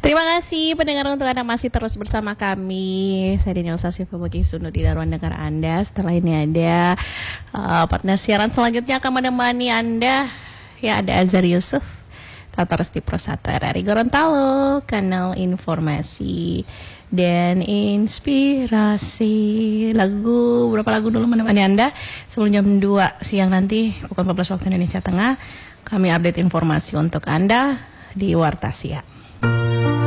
Terima kasih pendengar untuk Anda masih terus bersama kami. Saya Daniel Sasif Pemaki Sunu di Daruan Negara Anda. Setelah ini ada partner siaran selanjutnya akan menemani Anda. Ya, ada Azhar Yusuf, Tata Resti Prosata dari Gorontalo, kanal informasi dan inspirasi. Berapa lagu dulu menemani Anda sebelum jam 2 siang nanti, pukul 14 waktu Indonesia Tengah. Kami update informasi untuk Anda di Warta Siang.